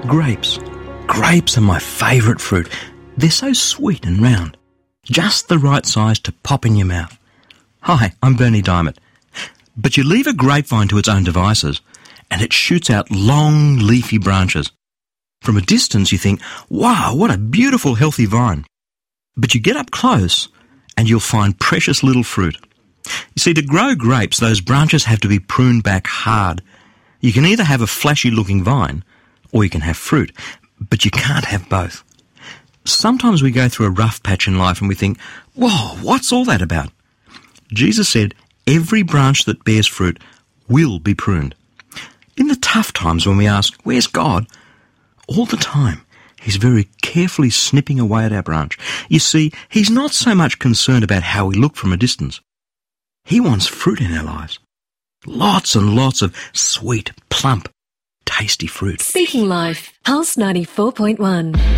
Grapes. Grapes are my favourite fruit. They're so sweet and round. Just the right size to pop in your mouth. Hi, I'm Bernie Diamond. But you leave a grapevine to its own devices and it shoots out long, leafy branches. From a distance you think, wow, what a beautiful, healthy vine. But you get up close and you'll find precious little fruit. You see, to grow grapes, those branches have to be pruned back hard. You can either have a flashy-looking vine or you can have fruit, but you can't have both. Sometimes we go through a rough patch in life and we think, whoa, what's all that about? Jesus said, every branch that bears fruit will be pruned. In the tough times when we ask, where's God? All the time, he's very carefully snipping away at our branch. You see, he's not so much concerned about how we look from a distance. He wants fruit in our lives. Lots and lots of sweet, plump, tasty fruit. Speaking Life, Pulse 94.1.